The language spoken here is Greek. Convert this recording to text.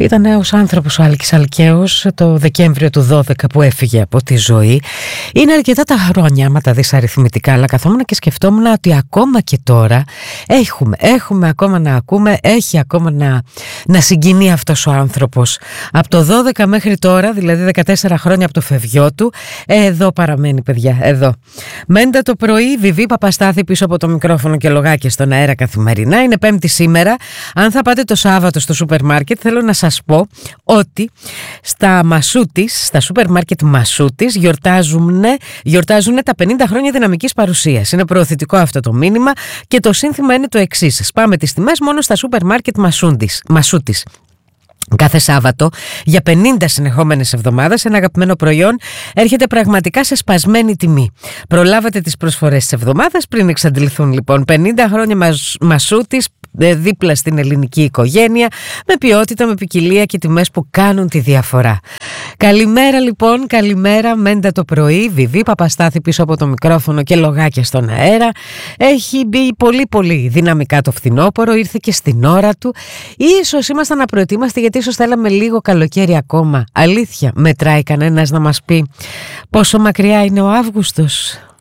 Ήταν νέος άνθρωπος ο Άλκης Αλκαίος το Δεκέμβριο του 12 που έφυγε από τη ζωή. Είναι αρκετά τα χρόνια, άμα τα δεις αριθμητικά, αλλά καθόμουν και σκεφτόμουν ότι ακόμα και τώρα έχουμε ακόμα να ακούμε, έχει ακόμα να συγκινεί αυτός ο άνθρωπος. Από το 12 μέχρι τώρα, δηλαδή 14 χρόνια από το φευγιό του, εδώ παραμένει, παιδιά, εδώ. Μέντα το πρωί, Βιβί Παπαστάθη πίσω από το μικρόφωνο και λογάκια στον αέρα καθημερινά. Είναι Πέμπτη σήμερα. Αν θα πάτε το Σάββατο στο σούπερ μάρκετ, θέλω να σας πω ότι στα Μασούτης, στα σούπερ μάρκετ Μασούτης γιορτάζουν τα 50 χρόνια δυναμικής παρουσίας. Είναι προωθητικό αυτό το μήνυμα και το σύνθημα είναι το εξής: σπάμε τις τιμές μόνο στα σούπερ μάρκετ Μασούτης. Κάθε Σάββατο για 50 συνεχόμενες εβδομάδες ένα αγαπημένο προϊόν έρχεται πραγματικά σε σπασμένη τιμή. Προλάβατε τις προσφορές της εβδομάδας πριν εξαντληθούν, λοιπόν. 50 χρόνια Μασούτης, δίπλα στην ελληνική οικογένεια, με ποιότητα, με ποικιλία και τιμές που κάνουν τη διαφορά. Καλημέρα, λοιπόν, καλημέρα. Μέντα το πρωί, Βιβί Παπαστάθη πίσω από το μικρόφωνο και λογάκια στον αέρα. Έχει μπει πολύ πολύ δυναμικά το φθινόπωρο, ήρθε και στην ώρα του. Ίσως ήμασταν απροετοίμαστοι, γιατί ίσως θέλαμε λίγο καλοκαίρι ακόμα. Αλήθεια, μετράει κανένας να μας πει πόσο μακριά είναι ο Αύγουστος?